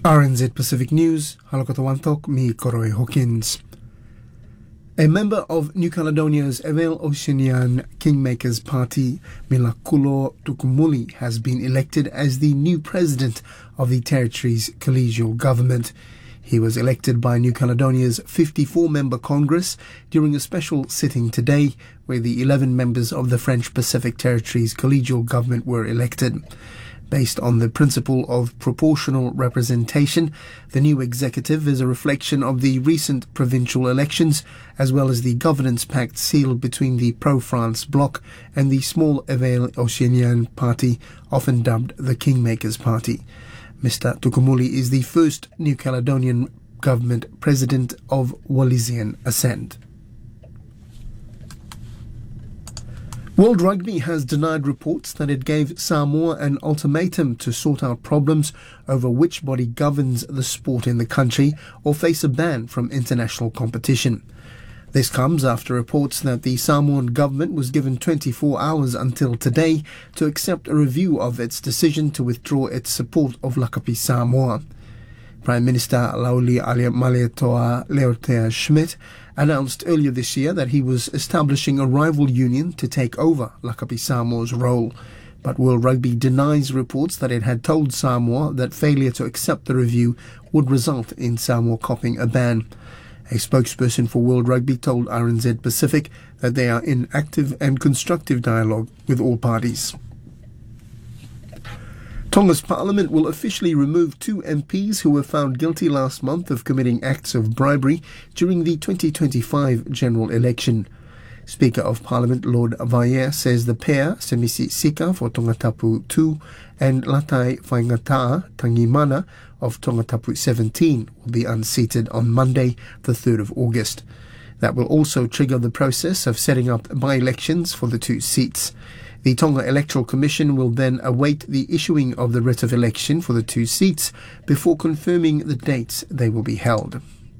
RNZ Pacific News, Halokotawantok, mi Koroi Hawkins. A member of New Caledonia's Evel Oceanian Kingmakers Party, Milakulo Tukumuli, has been elected as the new president of the territory's collegial government. He was elected by New Caledonia's 54-member Congress during a special sitting today, where the 11 members of the French Pacific Territory's collegial government were elected. Based on the principle of proportional representation, the new executive is a reflection of the recent provincial elections, as well as the governance pact sealed between the pro-France bloc and the small Evel Oceanian party, often dubbed the Kingmakers Party. Mr. Tukumuli is the first New Caledonian government president of Wallisian ascent. World Rugby has denied reports that it gave Samoa an ultimatum to sort out problems over which body governs the sport in the country or face a ban from international competition. This comes after reports that the Samoan government was given 24 hours until today to accept a review of its decision to withdraw its support of Lakapi Samoa. Prime Minister Lauli Malietoa Leotea Schmidt announced earlier this year that he was establishing a rival union to take over Lakapi Samoa's role. But World Rugby denies reports that it had told Samoa that failure to accept the review would result in Samoa copping a ban. A spokesperson for World Rugby told RNZ Pacific that they are in active and constructive dialogue with all parties. Tonga's parliament will officially remove 2 MPs who were found guilty last month of committing acts of bribery during the 2025 general election. Speaker of Parliament Lord Vaea says the pair, Semisi Sika for Tongatapu 2 and Latai Whaingataa Tangimana of Tongatapu 17 will be unseated on Monday, the 3rd of August. That will also trigger the process of setting up by-elections for the 2 seats. The Tonga Electoral Commission will then await the issuing of the writ of election for the 2 seats before confirming the dates they will be held.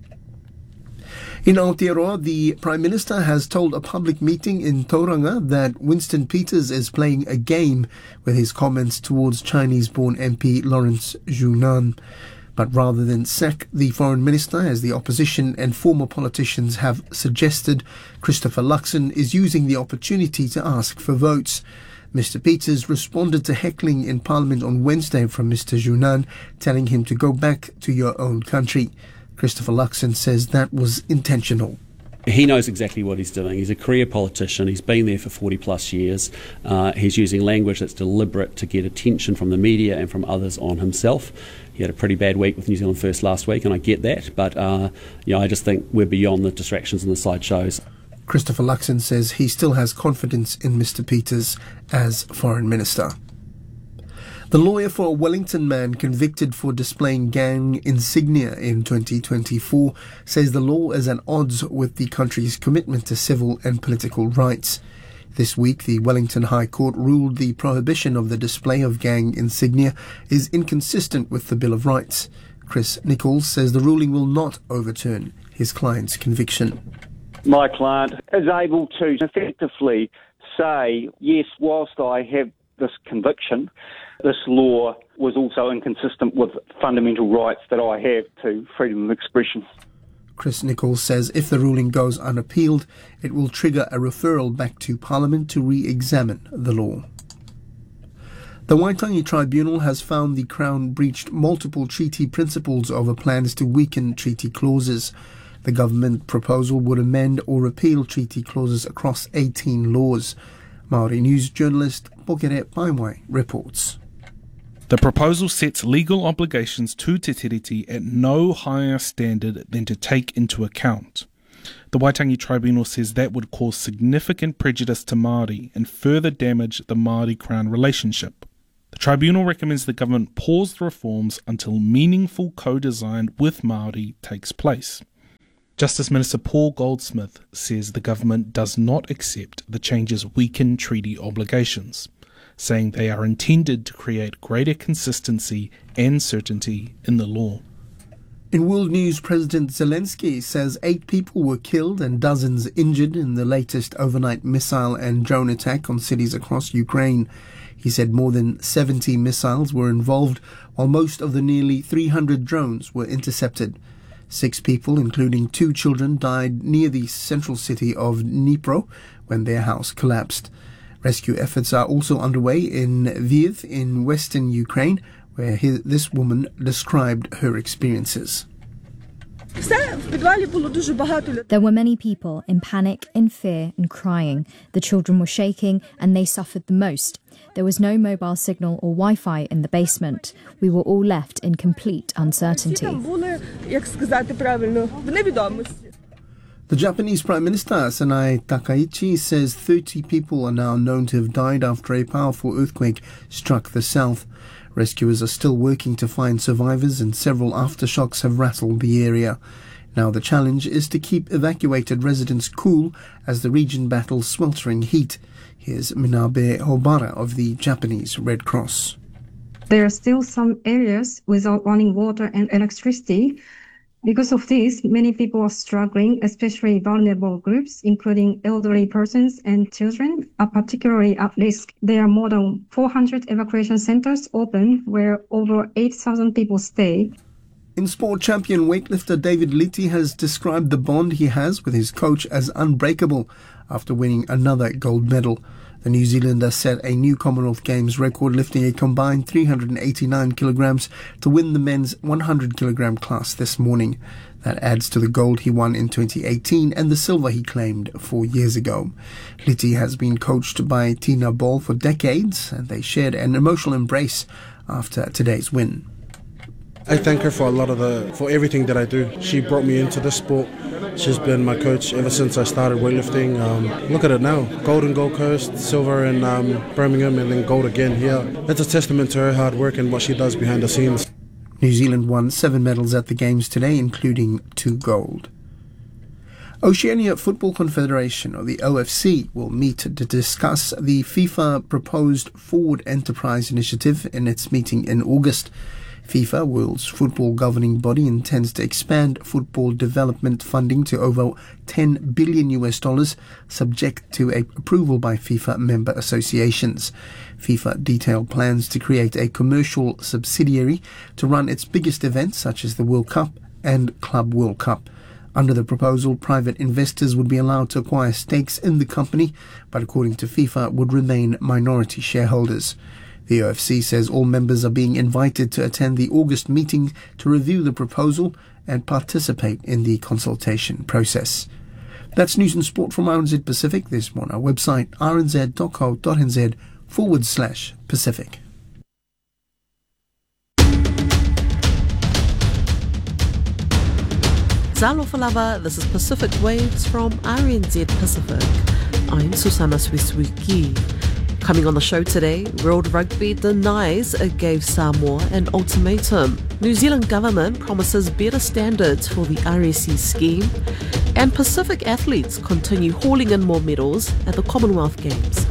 In Aotearoa, the Prime Minister has told a public meeting in Tauranga that Winston Peters is playing a game with his comments towards Chinese-born MP Lawrence Zhunan. But rather than sack the Foreign Minister, as the opposition and former politicians have suggested, Christopher Luxon is using the opportunity to ask for votes. Mr. Peters responded to heckling in Parliament on Wednesday from Mr. Zhunan, telling him to go back to your own country. Christopher Luxon says that was intentional. He knows exactly what he's doing. He's a career politician. He's been there for 40 plus years. He's using language that's deliberate to get attention from the media and from others on himself. He had a pretty bad week with New Zealand First last week, and I get that. But I just think we're beyond the distractions and the sideshows. Christopher Luxon says he still has confidence in Mr. Peters as Foreign Minister. The lawyer for a Wellington man convicted for displaying gang insignia in 2024 says the law is at odds with the country's commitment to civil and political rights. This week, the Wellington High Court ruled the prohibition of the display of gang insignia is inconsistent with the Bill of Rights. Chris Nichols says the ruling will not overturn his client's conviction. My client is able to effectively say, yes, whilst I have this conviction, this law was also inconsistent with fundamental rights that I have to freedom of expression. Chris Nichols says if the ruling goes unappealed, it will trigger a referral back to Parliament to re-examine the law. The Waitangi Tribunal has found the Crown breached multiple treaty principles over plans to weaken treaty clauses. The government proposal would amend or repeal treaty clauses across 18 laws. Maori News journalist Pokere Paimwai reports. The proposal sets legal obligations to Te Tiriti at no higher standard than to take into account. The Waitangi Tribunal says that would cause significant prejudice to Māori and further damage the Māori-Crown relationship. The Tribunal recommends the government pause the reforms until meaningful co-design with Māori takes place. Justice Minister Paul Goldsmith says the government does not accept the changes weaken treaty obligations, saying they are intended to create greater consistency and certainty in the law. In world news, President Zelensky says 8 people were killed and dozens injured in the latest overnight missile and drone attack on cities across Ukraine. He said more than 70 missiles were involved, while most of the nearly 300 drones were intercepted. 6 people, including 2 children, died near the central city of Dnipro when their house collapsed. Rescue efforts are also underway in Lviv in western Ukraine, where this woman described her experiences. There were many people in panic, in fear and crying. The children were shaking and they suffered the most. There was no mobile signal or Wi-Fi in the basement. We were all left in complete uncertainty. The Japanese Prime Minister Sanae Takaichi says 30 people are now known to have died after a powerful earthquake struck the south. Rescuers are still working to find survivors and several aftershocks have rattled the area. Now the challenge is to keep evacuated residents cool as the region battles sweltering heat. Here's Minabe Hobara of the Japanese Red Cross. There are still some areas without running water and electricity. Because of this, many people are struggling, especially vulnerable groups, including elderly persons and children, are particularly at risk. There are more than 400 evacuation centers open where over 8,000 people stay. In sport, champion weightlifter David Litti has described the bond he has with his coach as unbreakable after winning another gold medal. The New Zealander set a new Commonwealth Games record, lifting a combined 389 kilograms to win the men's 100 kilogram class this morning. That adds to the gold he won in 2018 and the silver he claimed 4 years ago. Litti has been coached by Tina Ball for decades, and they shared an emotional embrace after today's win. I thank her for everything that I do. She brought me into this sport. She's been my coach ever since I started weightlifting. Look at it now. Gold in Gold Coast, silver in Birmingham, and then gold again here. It's a testament to her hard work and what she does behind the scenes. New Zealand won 7 medals at the Games today, including 2 gold. Oceania Football Confederation, or the OFC, will meet to discuss the FIFA proposed Forward Enterprise Initiative in its meeting in August. FIFA, world's football governing body, intends to expand football development funding to over $10 billion, subject to approval by FIFA member associations. FIFA detailed plans to create a commercial subsidiary to run its biggest events, such as the World Cup and Club World Cup. Under the proposal, private investors would be allowed to acquire stakes in the company, but according to FIFA, would remain minority shareholders. The OFC says all members are being invited to attend the August meeting to review the proposal and participate in the consultation process. That's news and sport from RNZ Pacific. There's more on our website, rnz.co.nz/Pacific. Zalofalava, this is Pacific Waves from RNZ Pacific. I'm Susana Swiswiki. Coming on the show today, World Rugby denies it gave Samoa an ultimatum. New Zealand government promises better standards for the RSC scheme. And Pacific athletes continue hauling in more medals at the Commonwealth Games.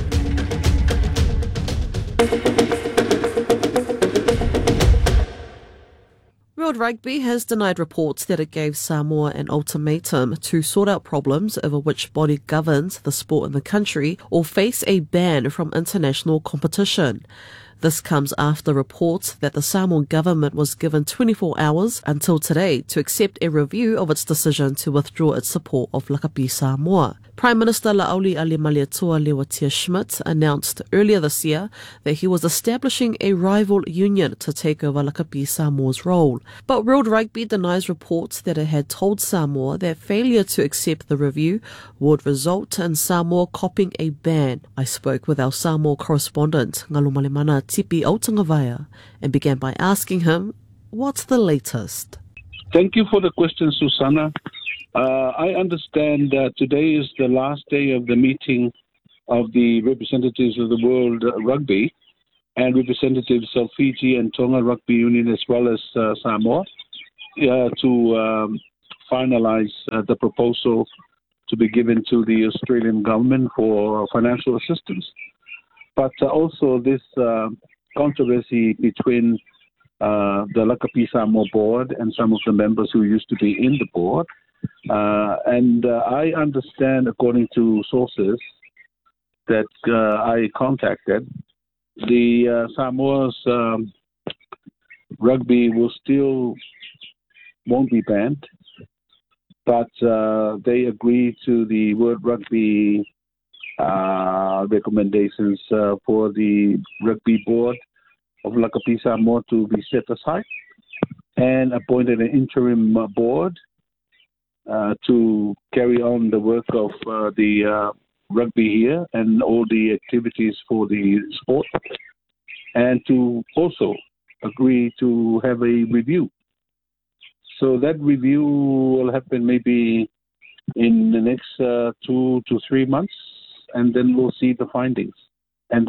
World Rugby has denied reports that it gave Samoa an ultimatum to sort out problems over which body governs the sport in the country or face a ban from international competition. This comes after reports that the Samoan government was given 24 hours until today to accept a review of its decision to withdraw its support of Lakapi Samoa. Prime Minister La'auli Ali-Malietoa Lewatia-Schmidt announced earlier this year that he was establishing a rival union to take over Lakapi Samoa's role. But World Rugby denies reports that it had told Samoa that failure to accept the review would result in Samoa copping a ban. I spoke with our Samoa correspondent, Ngalumalemana Tipi Autangavaia, and began by asking him, what's the latest? Thank you for the question, Susana. I understand that today is the last day of the meeting of the representatives of the World Rugby and representatives of Fiji and Tonga Rugby Union as well as Samoa to finalize the proposal to be given to the Australian government for financial assistance. But also this controversy between the Lakapi Samoa board and some of the members who used to be in the board. And I understand, according to sources that I contacted, the Samoa's rugby won't be banned, but they agree to the World Rugby recommendations for the rugby board of Lakapi Samoa to be set aside, and appointed an interim board to carry on the work of the rugby here and all the activities for the sport, and to also agree to have a review. So that review will happen maybe in the next 2 to 3 months, and then we'll see the findings. And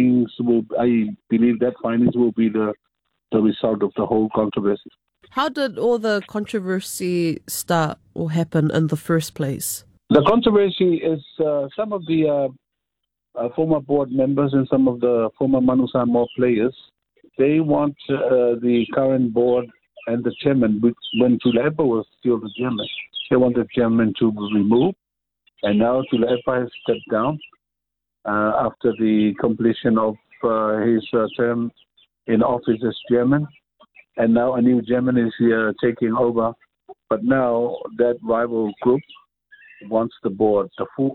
I believe that findings will be the result of the whole controversy. How did all the controversy start or happen in the first place? The controversy is some of the former board members and some of the former Manu Samoa players, they want the current board and the chairman, when Tulepa was still the chairman, they want the chairman to be removed. And now Tulepa has stepped down after the completion of his term in office as chairman. And now a new chairman is here taking over. But now that rival group wants the board,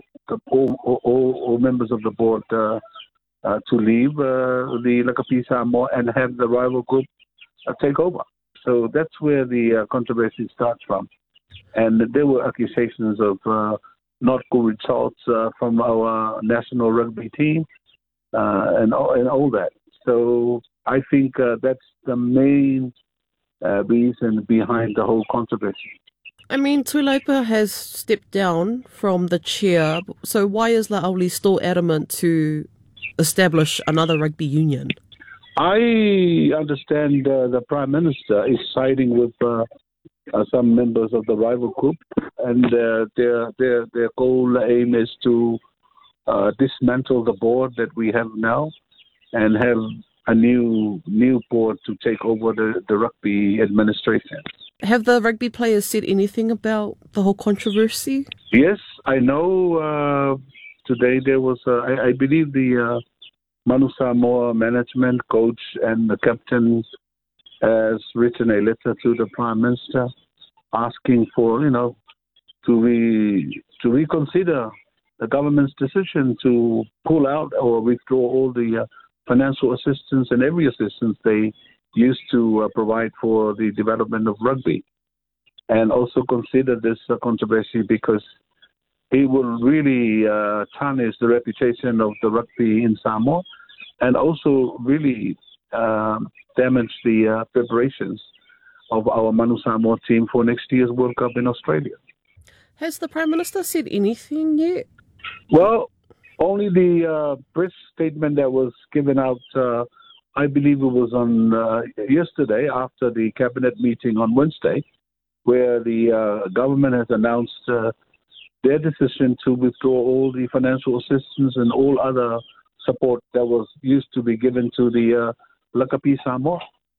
all members of the board to leave the Lakapi Samoa and have the rival group take over. So that's where the controversy starts from. And there were accusations of not good results from our national rugby team and all that. So I think that's the main reason behind the whole controversy. I mean, Tulepa has stepped down from the chair, so why is La'auli still adamant to establish another rugby union? I understand the Prime Minister is siding with some members of the rival group, and their goal aim is to dismantle the board that we have now and have a new board to take over the rugby administration. Have the rugby players said anything about the whole controversy? Yes, I know today there was, I believe the Manu Samoa management, coach and the captain has written a letter to the Prime Minister asking for, to reconsider the government's decision to pull out or withdraw all the financial assistance and every assistance they used to provide for the development of rugby, and also consider this controversy because it will really tarnish the reputation of the rugby in Samoa and also really damage the preparations of our Manu Samoa team for next year's World Cup in Australia. Has the Prime Minister said anything yet? Well, only the press statement that was given out, I believe it was on yesterday after the cabinet meeting on Wednesday, where the government has announced their decision to withdraw all the financial assistance and all other support that was used to be given to the Lakapi Samoa.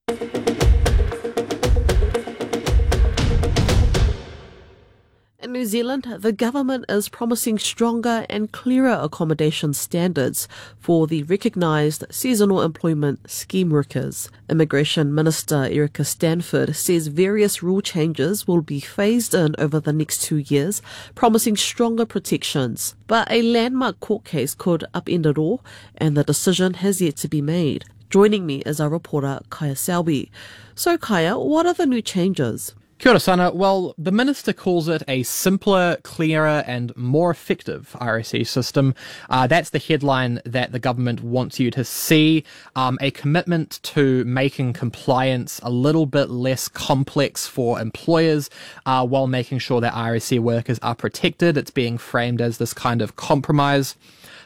In New Zealand, the government is promising stronger and clearer accommodation standards for the recognised seasonal employment scheme workers. Immigration Minister Erica Stanford says various rule changes will be phased in over the next 2 years, promising stronger protections. But a landmark court case could upend it all, and the decision has yet to be made. Joining me is our reporter, Kaya Selby. So, Kaya, what are the new changes? Kia ora sana. Well, the Minister calls it a simpler, clearer and more effective RSE system. That's the headline that the government wants you to see. A commitment to making compliance a little bit less complex for employers while making sure that RSE workers are protected. It's being framed as this kind of compromise.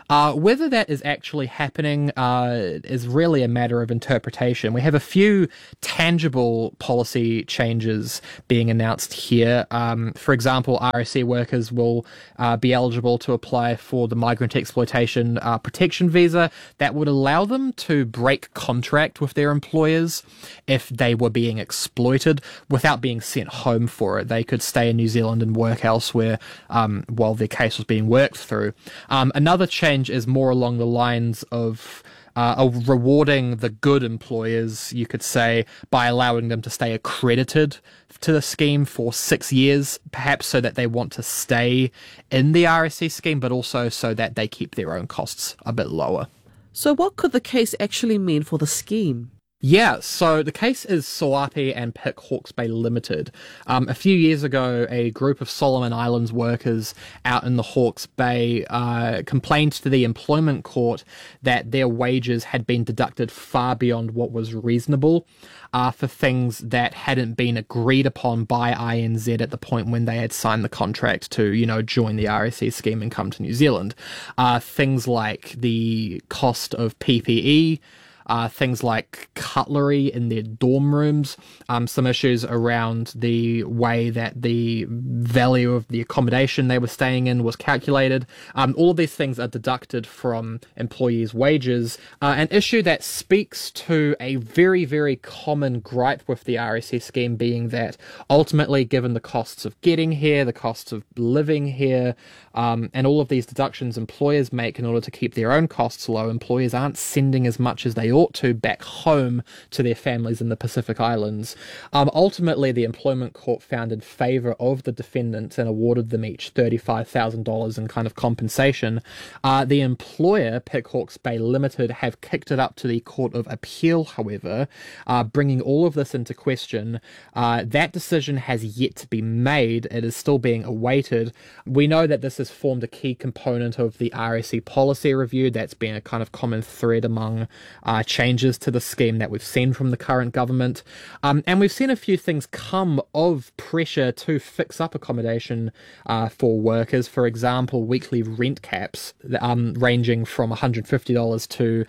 Whether that is actually happening is really a matter of interpretation. We have a few tangible policy changes being announced here. For example, RSE workers will be eligible to apply for the migrant exploitation protection visa. That would allow them to break contract with their employers if they were being exploited without being sent home for it. They could stay in New Zealand and work elsewhere while their case was being worked through. Another change is more along the lines of rewarding the good employers, you could say, by allowing them to stay accredited to the scheme for 6 years, perhaps so that they want to stay in the RSE scheme, but also so that they keep their own costs a bit lower. So what could the case actually mean for the scheme? Yeah, so the case is Soapi and Pick Hawke's Bay Limited. A few years ago, a group of Solomon Islands workers out in the Hawke's Bay complained to the employment court that their wages had been deducted far beyond what was reasonable for things that hadn't been agreed upon by INZ at the point when they had signed the contract to, join the RSE scheme and come to New Zealand. Things like the cost of PPE, things like cutlery in their dorm rooms, some issues around the way that the value of the accommodation they were staying in was calculated. All of these things are deducted from employees' wages. An issue that speaks to a very, very common gripe with the RSE scheme being that ultimately, given the costs of getting here, the costs of living here, and all of these deductions employers make in order to keep their own costs low, employers aren't sending as much as they ought to back home to their families in the Pacific Islands. Ultimately, the employment court found in favour of the defendants and awarded them each $35,000 in kind of compensation. The employer, Pick Hawke's Bay Limited, have kicked it up to the Court of Appeal, however, bringing all of this into question. That decision has yet to be made. It is still being awaited. We know that this has formed a key component of the RSE policy review. That's been a kind of common thread among changes to the scheme that we've seen from the current government. And we've seen a few things come of pressure to fix up accommodation for workers. For example, weekly rent caps ranging from $150 to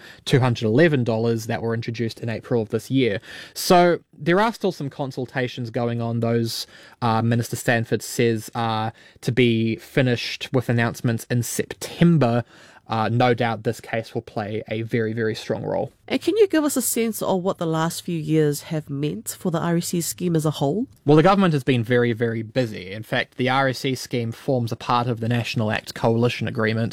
$211 that were introduced in April of this year. So there are still some consultations going on. Those, Minister Stanford says, are to be finished with announcements in September. No doubt this case will play a very, very strong role. And can you give us a sense of what the last few years have meant for the RSE scheme as a whole? Well, the government has been very, very busy. In fact, the RSE scheme forms a part of the National Act Coalition Agreement,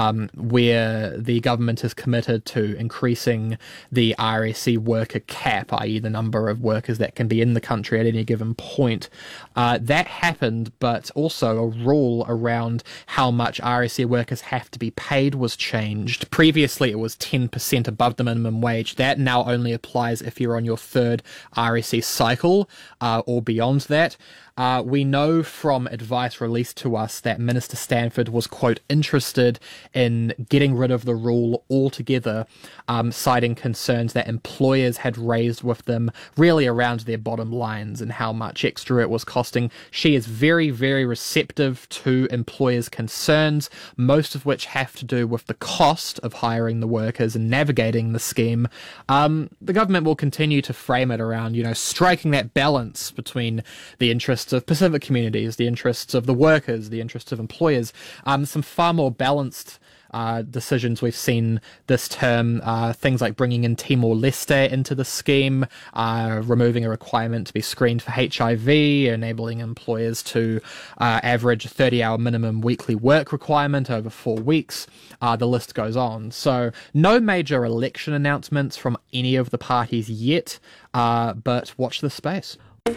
where the government is committed to increasing the RSE worker cap, i.e. the number of workers that can be in the country at any given point. That happened, but also a rule around how much RSE workers have to be paid was changed. Previously, it was 10% above the minimum wage. That now only applies if you're on your third RSE cycle or beyond that. We know from advice released to us that Minister Stanford was, quote, interested in getting rid of the rule altogether, citing concerns that employers had raised with them really around their bottom lines and how much extra it was costing. She is very, very receptive to employers' concerns, most of which have to do with the cost of hiring the workers and navigating the scheme. The government will continue to frame it around, striking that balance between the interests of Pacific communities, the interests of the workers, the interests of employers. Some far more balanced decisions we've seen this term, things like bringing in Timor-Leste into the scheme, removing a requirement to be screened for HIV, enabling employers to average a 30-hour minimum weekly work requirement over 4 weeks. The list goes on. So no major election announcements from any of the parties yet, but watch this space.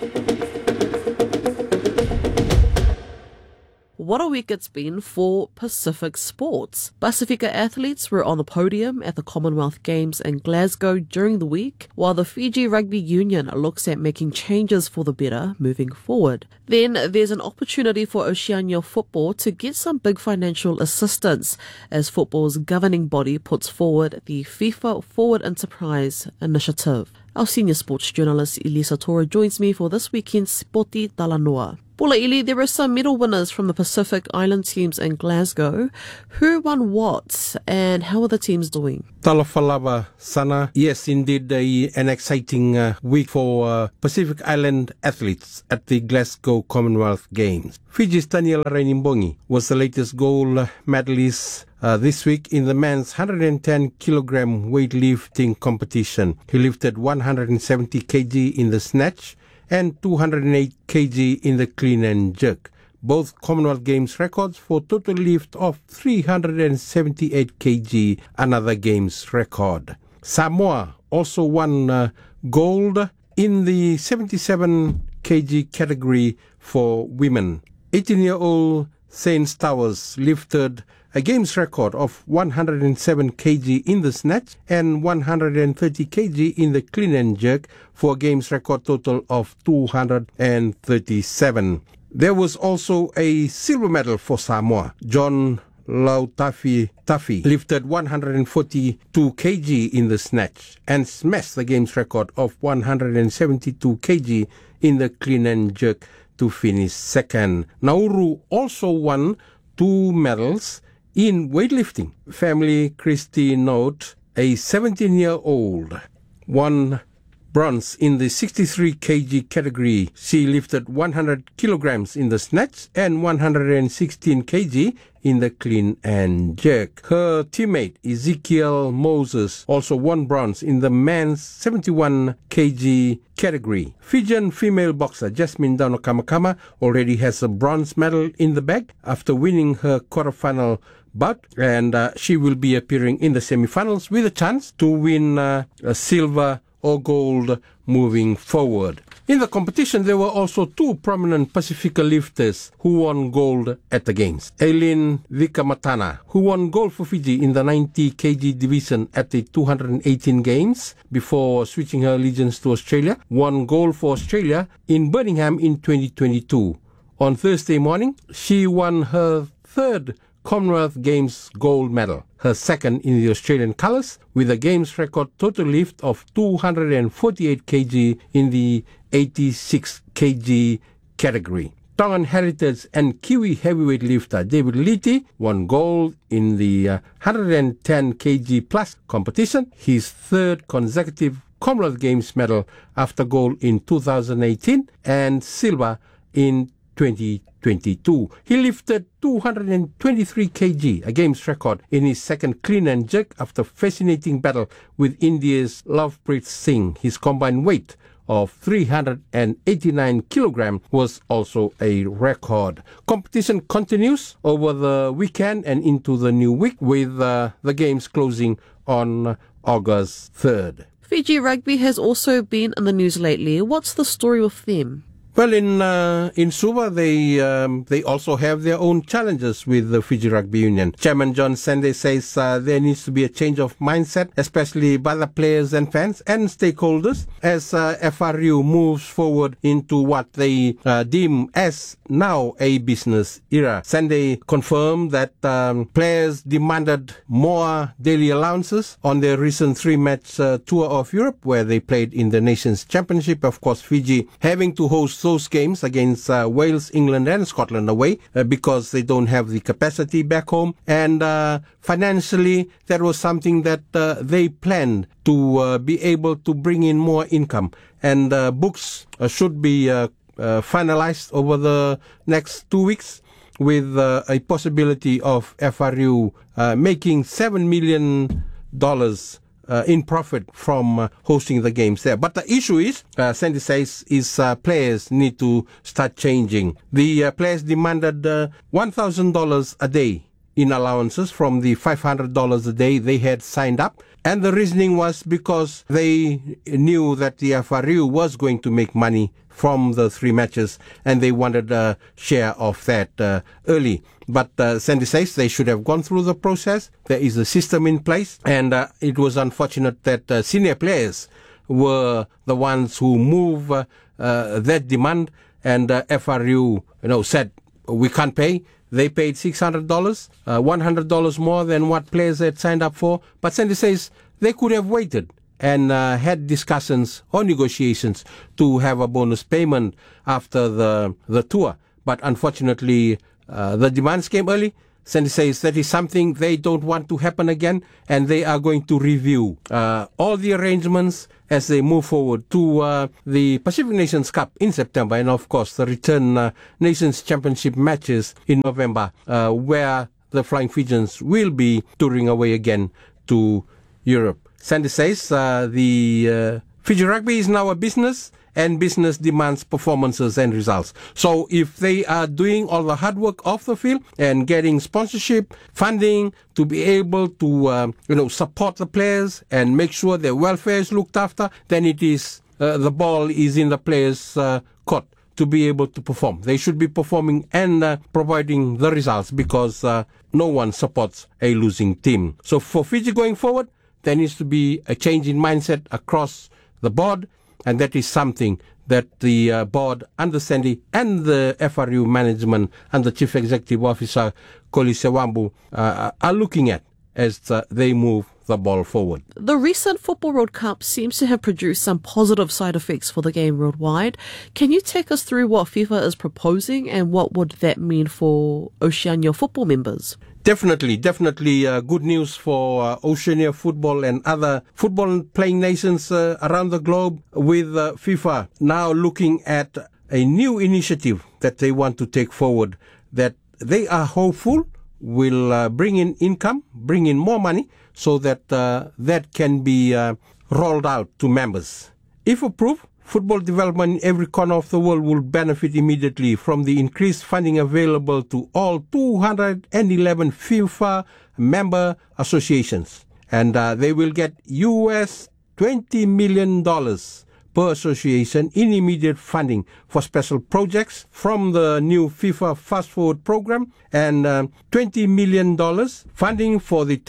What a week it's been for Pacific sports. Pacifica athletes were on the podium at the Commonwealth Games in Glasgow during the week, while the Fiji Rugby Union looks at making changes for the better moving forward. Then there's an opportunity for Oceania football to get some big financial assistance as football's governing body puts forward the FIFA Forward Enterprise Initiative. Our senior sports journalist Elisa Tora joins me for this weekend's Sporti Talanoa. Paula Ili, there are some medal winners from the Pacific Island teams in Glasgow. Who won what and how are the teams doing? Talafalava Sana. Yes, indeed, an exciting week for Pacific Island athletes at the Glasgow Commonwealth Games. Fiji's Daniel Rainimbongi was the latest gold medalist this week in the men's 110 kilogram weightlifting competition. He lifted 170 kg in the snatch and 208 kg in the clean and jerk. Both Commonwealth Games records for total lift of 378 kg, another Games record. Samoa also won gold in the 77 kg category for women. 18-year-old Saint Towers lifted a Games record of 107 kg in the snatch and 130 kg in the clean and jerk for a Games record total of 237. There was also a silver medal for Samoa. John Lautafi lifted 142 kg in the snatch and smashed the Games record of 172 kg in the clean and jerk to finish second. Nauru also won 2 medals in weightlifting. Family Christy Note, a 17-year-old, won bronze in the 63 kg category. She lifted 100 kilograms in the snatch and 116 kg in the clean and jerk. Her teammate Ezekiel Moses also won bronze in the men's 71 kg category. Fijian female boxer Jasmine Dano Kamakama already has a bronze medal in the bag after winning her quarterfinal bout, and she will be appearing in the semifinals with a chance to win a silver or gold moving forward. In the competition, there were also 2 prominent Pacifica lifters who won gold at the Games. Aileen Vikamatana, who won gold for Fiji in the 90 kg division at the 218 Games before switching her allegiance to Australia, won gold for Australia in Birmingham in 2022. On Thursday morning, she won her 3rd Commonwealth Games gold medal, her 2nd in the Australian colours, with a Games record total lift of 248 kg in the 86 kg category. Tongan heritage and Kiwi heavyweight lifter David Liti won gold in the 110 kg plus competition, his 3rd consecutive Commonwealth Games medal after gold in 2018 and silver in 2022. He lifted 223 kg, a Games record, in his 2nd clean and jerk after fascinating battle with India's Lovepreet Singh. His combined weight of 389 kilograms was also a record. Competition continues over the weekend and into the new week, with the Games closing on August 3rd. Fiji Rugby has also been in the news lately. What's the story with them? Well, in Suva, they also have their own challenges with the Fiji Rugby Union. Chairman John Sande says there needs to be a change of mindset, especially by the players and fans and stakeholders, as FRU moves forward into what they deem as now a business era. Sande confirmed that players demanded more daily allowances on their recent 3-match tour of Europe, where they played in the Nations Championship. Of course, Fiji having to host those games against Wales, England and Scotland away because they don't have the capacity back home, and financially that was something that they planned to be able to bring in more income, and books should be finalized over the next 2 weeks, with a possibility of FRU making $7 million in profit from hosting the games there. But the issue is, Sandy says, players need to start changing. The players demanded $1,000 a day in allowances from the $500 a day they had signed up. And the reasoning was because they knew that the FRU was going to make money from the 3 matches, and they wanted a share of that early. But Sandy says they should have gone through the process. There is a system in place, and it was unfortunate that senior players were the ones who moved that demand, and FRU said, we can't pay. They paid $600, $100 more than what players had signed up for. But Sandy says they could have waited and had discussions or negotiations to have a bonus payment after the tour. But unfortunately, the demands came early. Sandy says that is something they don't want to happen again, and they are going to review all the arrangements as they move forward to the Pacific Nations Cup in September, and of course the return Nations Championship matches in November, where the Flying Fijians will be touring away again to Europe. Sandy says the Fiji Rugby is now a business, and business demands performances and results. So if they are doing all the hard work off the field and getting sponsorship, funding to be able to support the players and make sure their welfare is looked after, then it is the ball is in the players' court to be able to perform. They should be performing and providing the results, because no one supports a losing team. So for Fiji going forward, there needs to be a change in mindset across the board, and that is something that the board under Sandy and the FRU management and the Chief Executive Officer, Koli Sewambu, are looking at as they move the ball forward. The recent Football World Cup seems to have produced some positive side effects for the game worldwide. Can you take us through what FIFA is proposing, and what would that mean for Oceania football members? Definitely good news for Oceania football and other football-playing nations around the globe, with FIFA now looking at a new initiative that they want to take forward, that they are hopeful will bring in income, bring in more money, so that that can be rolled out to members. If approved, football development in every corner of the world will benefit immediately from the increased funding available to all 211 FIFA member associations. And they will get US $20 million per association in immediate funding for special projects from the new FIFA Fast Forward program, and $20 million funding for the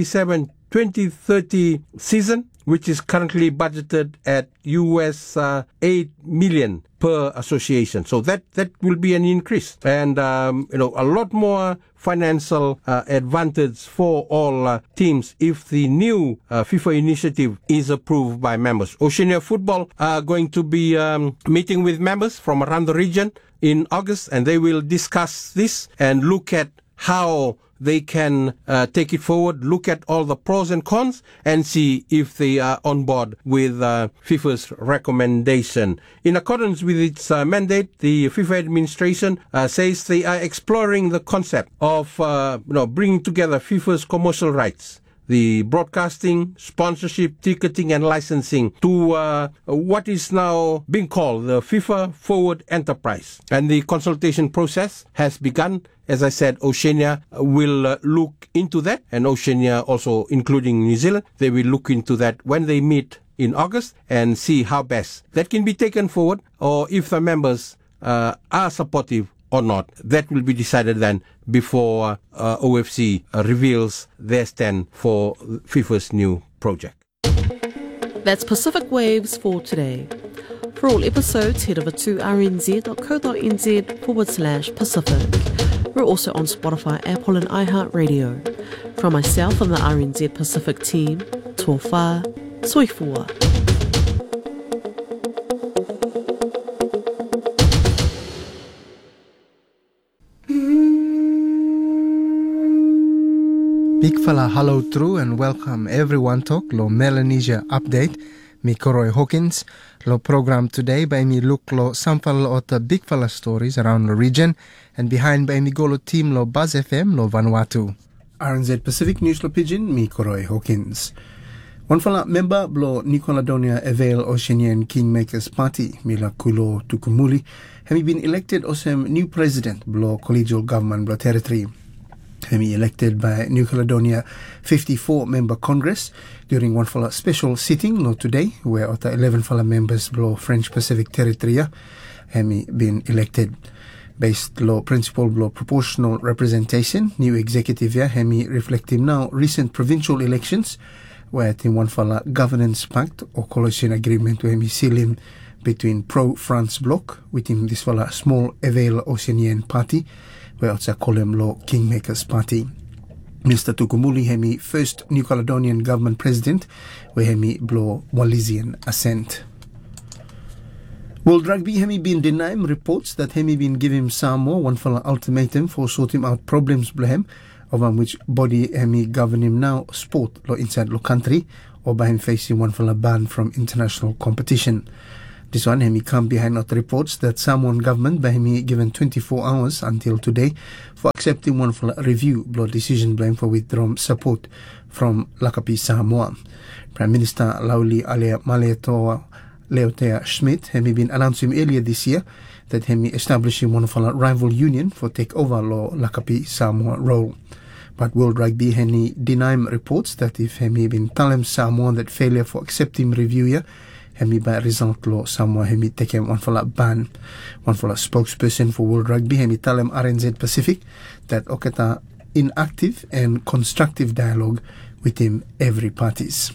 2027-2030 season, which is currently budgeted at US $8 million per association. So that will be an increase, and a lot more financial advantage for all teams if the new FIFA initiative is approved by members. Oceania Football are going to be meeting with members from around the region in August, and they will discuss this and look at how they can take it forward, look at all the pros and cons, and see if they are on board with FIFA's recommendation. In accordance with its mandate, the FIFA administration says they are exploring the concept of bringing together FIFA's commercial rights, the broadcasting, sponsorship, ticketing, and licensing to what is now being called the FIFA Forward Enterprise. And the consultation process has begun. As I said, Oceania will look into that, and Oceania also including New Zealand, they will look into that when they meet in August and see how best that can be taken forward, or if the members are supportive or not. That will be decided then before OFC reveals their stand for FIFA's new project. That's Pacific Waves for today. For all episodes, head over to rnz.co.nz/Pacific. We're also on Spotify, Apple and iHeartRadio. From myself and the RNZ Pacific team, tō whā, soifua. Big fella hello through and welcome everyone to lo Melanesia update. Mi Koroi Hawkins. Lo program today by mi look lo sample of the big fella stories around the region, and behind by mi golo team lo Buzz FM lo Vanuatu. RNZ Pacific News lo Pigeon, mi Koroi Hawkins. One fella member blo Nicoladonia Avail Oceanian Kingmakers Party, Mila Kulo Tukumuli, have been elected as new president blo collegial government blo territory. Hemi elected by New Caledonia 54-member Congress during one fella special sitting lo today, where other 11 fella members blo French Pacific Territory hemi been elected. Based lo principle blo proportional representation, new executive hemi reflecting now recent provincial elections, where in one fella governance pact or coalition agreement where hemi sealing between pro-France bloc within this fella small Avail Oceanian party, where it's a column lo Kingmakers Party. Mr. Tukumuli hemi first New Caledonian government president where hemi blow Wallisian assent. World Rugby hemi been denying reports that hemi been giving Samoa one fella ultimatum for sorting out problems blehem over which body hemi govern him now sport lo inside lo country or by him facing one fella ban from international competition. This one hemi come behind not reports that Samoan government by hemi given 24 hours until today for accepting one for review blow decision blame for withdrawing support from Lakapi Samoa. Prime Minister Lauli Alea Maleto Leotea Schmidt hemi been announcing earlier this year that hemi establishing one of a rival union for take over lo Lakapi Samoa role. But World Rugby hemi deny reports that if hemi been telling Samoa that failure for accepting review here hemi by result lo Samoa hemi take him one for ban. One for spokesperson for World Rugby hemi tell him RNZ Pacific that oketa inactive and constructive dialogue with him every parties.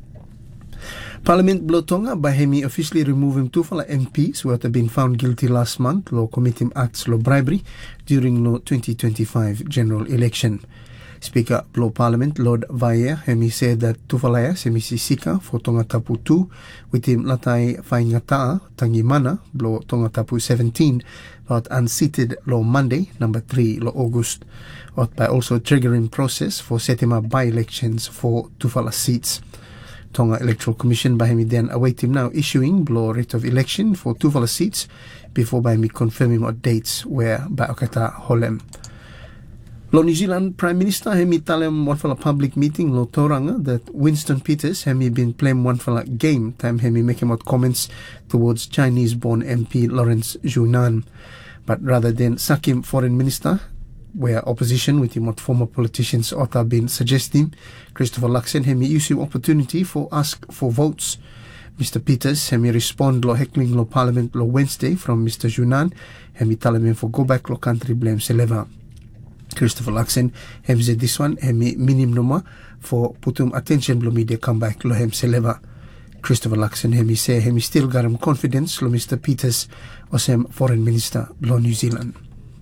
Parliament Blotonga by hemi officially removing two MPs who had been found guilty last month lo committing acts lo bribery during lo 2025 general election. Speaker Blo Parliament Lord Vaea hemi said that tufalaya semi sisika for Tonga Tapu 2 with him latai faingata tangimana Blo Tonga Tapu 17 but unseated lo Monday number 3 lo August but by also triggering process for setting up by-elections for tufala seats. Tonga Electoral Commission by hemi then await him now issuing Blo writ of election for tufala seats before by hemi confirming what dates where by okata holem. Lo New Zealand Prime Minister hemi talem one fella public meeting lo Tauranga that Winston Peters hemi been playing one fella game time hemi making out comments towards Chinese-born MP Lawrence Zhunan. But rather than sack him foreign minister, where opposition with him what former politicians ought have been suggesting, Christopher Luxon hemi use him opportunity for ask for votes. Mr. Peters hemi respond lo heckling lo Parliament lo Wednesday from Mr. Zhunan hemi talem him for go back lo country blame seleva. Christopher Luxon hem said this one hemi minim noma for putum attention lo media comeback lo hem seleva. Christopher Luxon hemi say hemi still got him confidence lo Mr. Peters was him foreign minister lo New Zealand.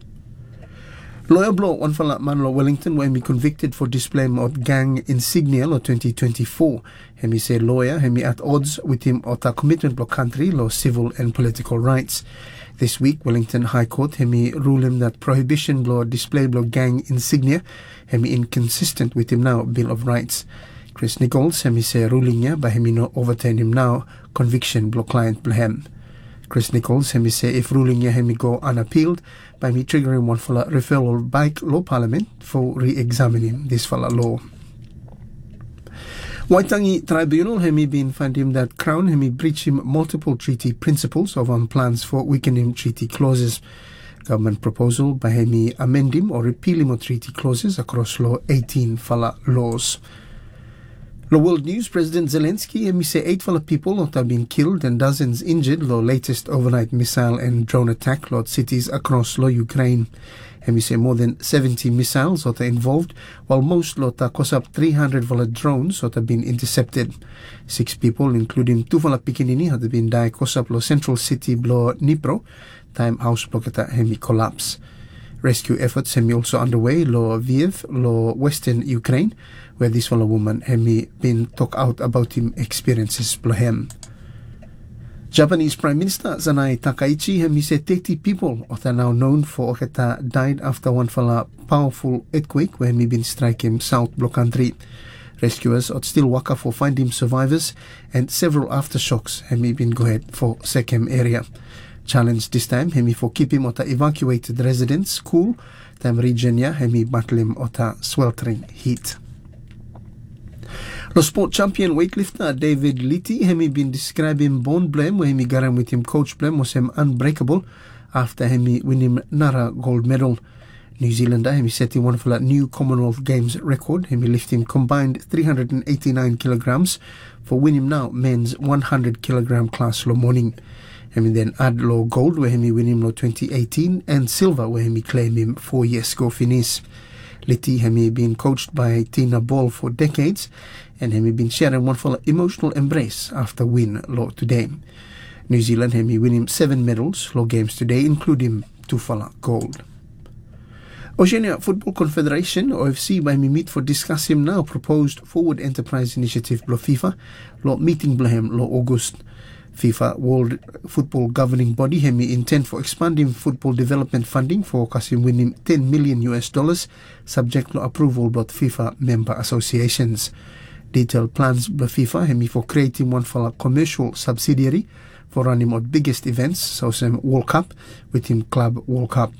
Lawyer Blow one fella Manlo Wellington where hemi convicted for displaying of gang insignia lo 2024. Hemi say lawyer hemi at odds with him of a commitment lo country lo civil and political rights. This week, Wellington High Court hemi rule him that prohibition blow display blow gang insignia hemi inconsistent with him now Bill of Rights. Chris Nichols hemi say ruling ya by hemi no overturn him now conviction blow client blehem. Chris Nichols hemi say if ruling ya hemi go unappealed by me triggering one fella referral back law parliament for re-examining this fella law. Waitangi Tribunal hemi been find him that Crown hemi breach him multiple treaty principles of plans for weakening treaty clauses. Government proposal by hemi amend him or repeal him of treaty clauses across law 18 fala laws. The World News President Zelensky hemi say 8 fala people have been killed and dozens injured lo latest overnight missile and drone attack lo cities across lo Ukraine. Hemi say more than 70 missiles are involved, while most lot kosap 300 vala drones have been intercepted. 6 people, including 2 vala pikinini, have been died kosap lo central city blo Dnipro, time house blocketa hemi collapse. Rescue efforts hemi also underway lo Lviv, lo western Ukraine, where this vala woman hemi been talk out about him experiences blo hem. Japanese Prime Minister Zanai Takaichi hemi said 30 people are now known for oketa died after one fala powerful earthquake where hemi been striking South Block country. Rescuers are still waka for finding survivors and several aftershocks hemi been go ahead for Sekem area. Challenge this time hemi for keeping ota evacuated residents cool time region ya hemi battling ota sweltering heat. The sport champion weightlifter David Litti hemi been describing Bone Blame where hemi garam with him coach Blame was him unbreakable after hemi win him Nara gold medal. New Zealander hemi setting one for a new Commonwealth Games record hemi lift him combined 389 kilograms for win him now men's 100 kilogram class lo morning. Hemi then add lo gold where hemi win him lo 2018 and silver where hemi claim him 4 years ago finish. Litti hemi been coached by Tina Ball for decades and hemi been sharing one for emotional embrace after win lo today. New Zealand hemi win him 7 medals lo games today including 2 for gold. Oceania Football Confederation, OFC, by meet for discuss him now proposed forward enterprise initiative blo FIFA, lo meeting blahem lo August. FIFA World Football Governing Body hemi intent for expanding football development funding for kasim winning $10 million subject to approval by FIFA member associations. Detailed plans by FIFA hemi for creating one for a commercial subsidiary for running of biggest events, so some World Cup with him Club World Cup.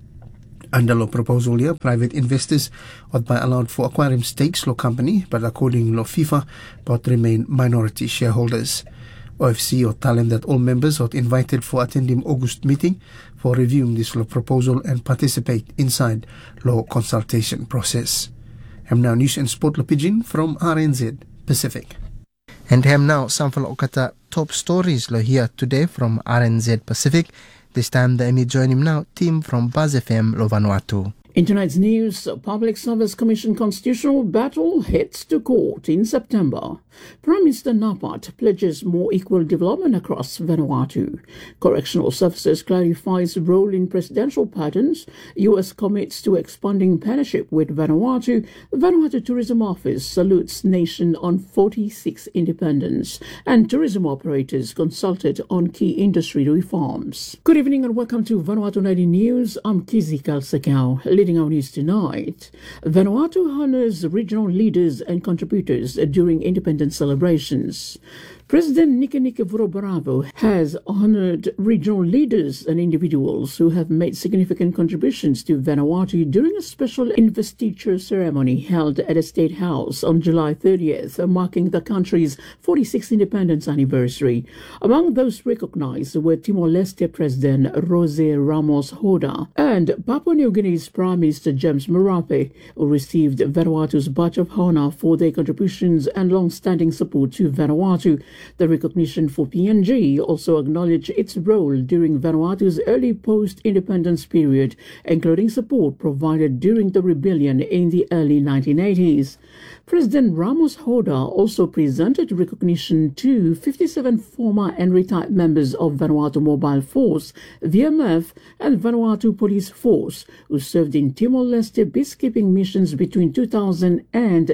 Under law proposal here, private investors would be allowed for acquiring stakes law company, but according to FIFA, but remain minority shareholders. OFC or tell them that all members are invited for attending August meeting for reviewing this law proposal and participate inside law consultation process. Ham now news and sport Pigeon from RNZ Pacific. And ham now some kata top stories lo here today from RNZ Pacific. This time the Emmy join him now, team from Buzz FM lo Vanuatu. In tonight's news, Public Service Commission constitutional battle heads to court in September. Prime Minister Napat pledges more equal development across Vanuatu. Correctional Services clarifies role in presidential pardons. US commits to expanding partnership with Vanuatu. Vanuatu Tourism Office salutes nation on 46 independence. And tourism operators consulted on key industry reforms. Good evening and welcome to Vanuatu 90 News. I'm Kizi Kalsakau. Leading our news tonight, Vanuatu honors regional leaders and contributors during independence celebrations. President Nikanike Vurobaravo has honored regional leaders and individuals who have made significant contributions to Vanuatu during a special investiture ceremony held at the State House on July 30th, marking the country's 46th independence anniversary. Among those recognized were Timor-Leste President Jose Ramos Horta and Papua New Guinea's Prime Minister James Marape, who received Vanuatu's Badge of Honor for their contributions and long-standing support to Vanuatu. The recognition for PNG also acknowledged its role during Vanuatu's early post-independence period, including support provided during the rebellion in the early 1980s. President Ramos Horta also presented recognition to 57 former and retired members of Vanuatu Mobile Force, VMF, and Vanuatu Police Force, who served in Timor-Leste peacekeeping missions between 2000 and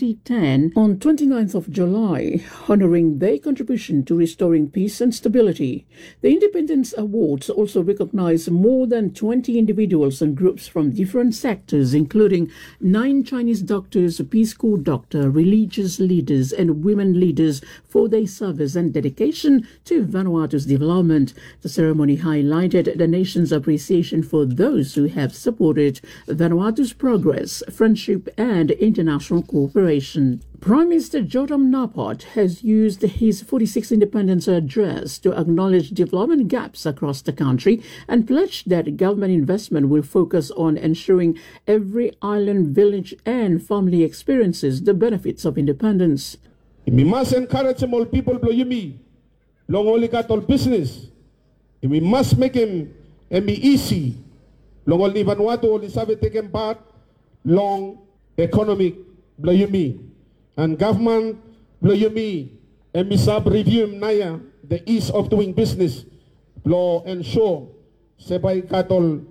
2010 on 29th of July, honoring their contribution to restoring peace and stability. The Independence Awards also recognize more than 20 individuals and groups from different sectors, including 9 Chinese doctors, Peace Corps doctor, religious leaders, and women leaders for their service and dedication to Vanuatu's development. The ceremony highlighted the nation's appreciation for those who have supported Vanuatu's progress, friendship, and international cooperation. Prime Minister Jotam Napat has used his 46th Independence Address to acknowledge development gaps across the country and pledge that government investment will focus on ensuring every island, village, and family experiences the benefits of independence. We must encourage all people blow yumi, long only got all business. We must make him be easy. Long only Vanuatu only have taken part long economic blow yumi. And government blow yumi and misab review naya the ease of doing business blow ensure sebay katol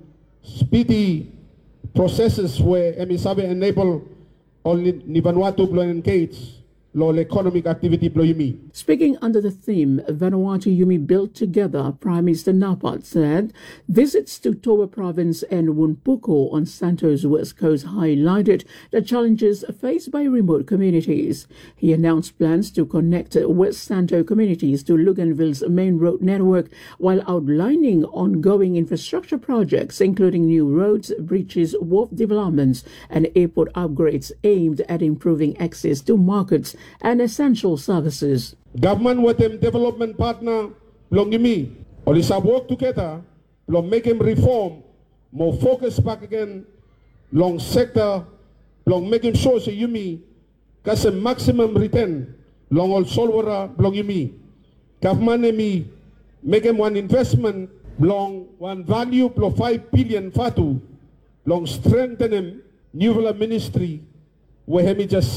speedy processes where misab enable only ni Vanuatu blow engage law economic activity blow yumi. Speaking under the theme Vanuatu Yumi Built Together, Prime Minister Napat said visits to Toa Province and Wunpuko on Santo's west coast highlighted the challenges faced by remote communities. He announced plans to connect West Santo communities to Luganville's main road network while outlining ongoing infrastructure projects including new roads, bridges, wharf developments, and airport upgrades aimed at improving access to markets and essential services. Government with them development partner belong to me. Or is work together, belong make him reform, more focus back again, long sector, belong making sure so you me, cause a maximum return, long all solvera belong to me. Government me, make him one investment, belong one value, belong 5 billion fatu, long strengthen him, new ministry, where he just set up.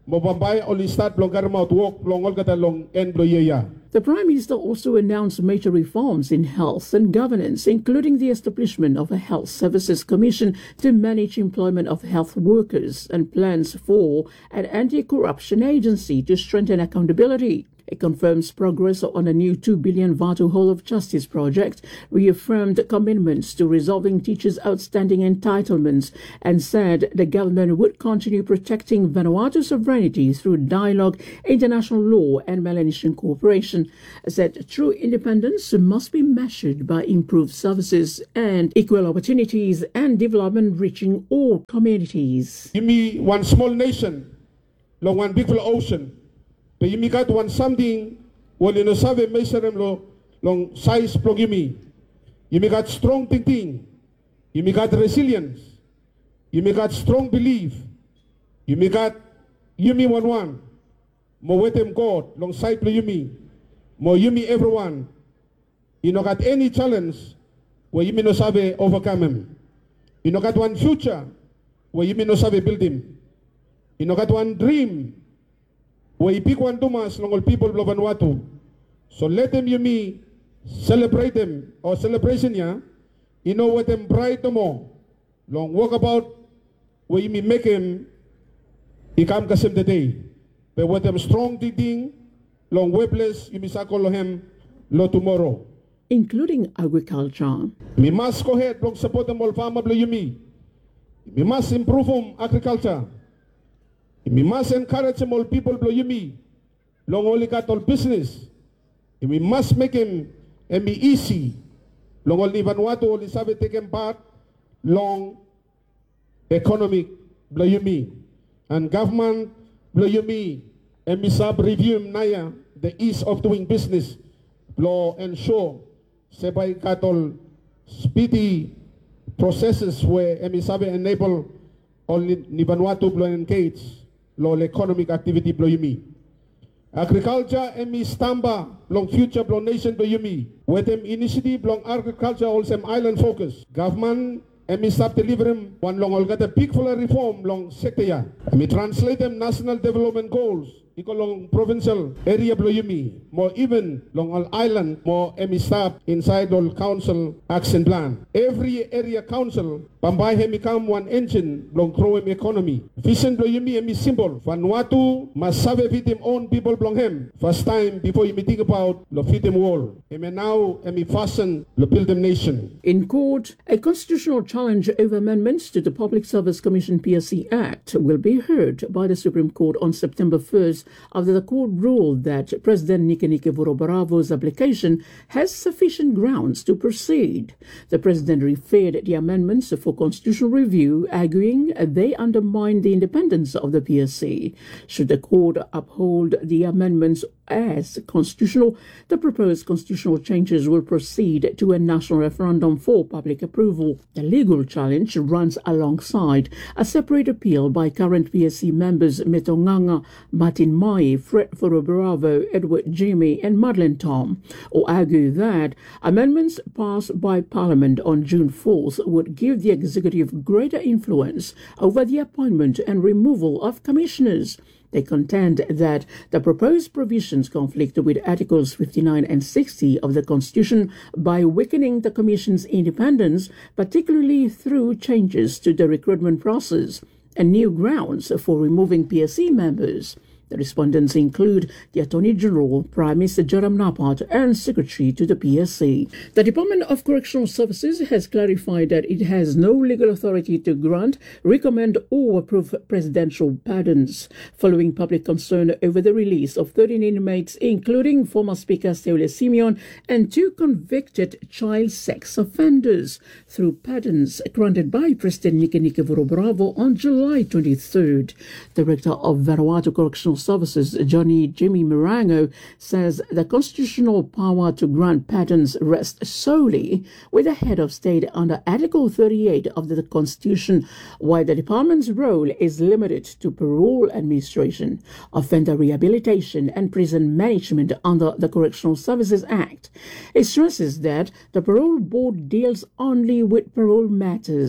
Mobambay only start long garma to walk long all gata long end bloyeya. The Prime Minister also announced major reforms in health and governance, including the establishment of a Health Services Commission to manage employment of health workers and plans for an anti-corruption agency to strengthen accountability. It confirms progress on a new 2 billion Vatu Hall of Justice project, reaffirmed commitments to resolving teachers' outstanding entitlements, and said the government would continue protecting Vanuatu's sovereignty through dialogue, international law and Melanesian cooperation. Said true independence must be measured by improved services and equal opportunities and development reaching all communities. Give me one small nation, long one big ocean. But you got one something, well, you know, save measure long size plugimi. You got strong thinking. You got resilience. You got strong belief. You got yumi one. Mo wetem God long side plugimi. Mo yumi everyone. You know got any challenge where you no save overcome him. You know got one future where you no save build him. You know got one dream. Where pick one Dumas long all people of Vanuatu. So let them celebrate them or celebration ya. You know what them bright no more. Long walk about where you make him he come kasem the day. But what them strong thing long webless you misakolo him lo tomorrow. Including agriculture. We must go ahead long support them all farmer blow you me. We must improve agriculture. We must encourage them all people blow you me. Long only got all business. We must make him and be easy. Long only Vanuatu only have taken part. Long economic blow you me. And government blow you me. And we sub review naya the ease of doing business. Blow ensure sebay katol speedy processes where emisabe enable only Vanuatu blow engage. Long economic activity blow you me. Agriculture emi stamba long future blow nation blow you me. With them initiative long agriculture also island focus. Government emi stop delivering one long all got a big full reform long sector ya. Emi translate them national development goals. Iko long provincial area blow you me. More even long all island more emi stop inside all council action plan. Every area council Pambay hemi come one engine long grow him economy. Vision blow you me emi symbol. Vanuatu must save fit him own people belong him. First time before you think about lo fit him wall. Emi now emi fasten lo build them nation. In court, a constitutional challenge over amendments to the Public Service Commission PSC Act will be heard by the Supreme Court on September 1st after the court ruled that President Nikanike Vorobravo's application has sufficient grounds to proceed. The president referred the amendments for constitutional review, arguing they undermine the independence of the PSC. Should the court uphold the amendments as constitutional, the proposed constitutional changes will proceed to a national referendum for public approval. The legal challenge runs alongside a separate appeal by current PSC members Metonganga, Martin Mai, Fred Vorobravo, Edward Jimmy and Madeleine Tom, who argue that amendments passed by Parliament on June 4th would give the executive greater influence over the appointment and removal of commissioners. They contend that the proposed provisions conflict with Articles 59 and 60 of the Constitution by weakening the Commission's independence, particularly through changes to the recruitment process and new grounds for removing PSC members. The respondents include the Attorney General, Prime Minister Joram Napat, and Secretary to the PSC. The Department of Correctional Services has clarified that it has no legal authority to grant, recommend, or approve presidential pardons, following public concern over the release of 13 inmates, including former Speaker Seule Simeon and 2 convicted child sex offenders, through pardons granted by President Nikanike Vorobravo on July 23rd. Director of Vanuatu Correctional Services, Jimmy Mirango, says the constitutional power to grant pardons rests solely with the head of state under Article 38 of the Constitution, while the department's role is limited to parole administration, offender rehabilitation, and prison management under the Correctional Services Act. It stresses that the parole board deals only with parole matters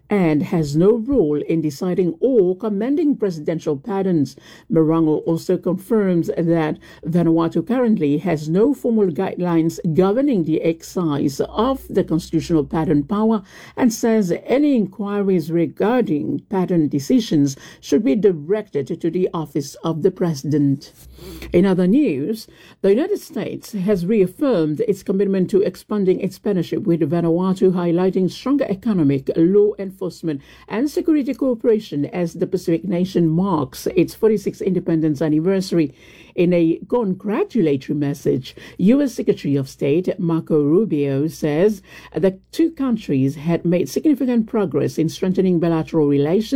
and has no role in deciding or commending presidential pardons. Marango also confirms that Vanuatu currently has no formal guidelines governing the exercise of the constitutional pardon power and says any inquiries regarding pardon decisions should be directed to the office of the president. In other news, the United States has reaffirmed its commitment to expanding its partnership with Vanuatu, highlighting stronger economic, law enforcement, and security cooperation as the Pacific nation marks its 46th independence anniversary. In a congratulatory message, U.S. Secretary of State Marco Rubio says the two countries had made significant progress in strengthening bilateral relations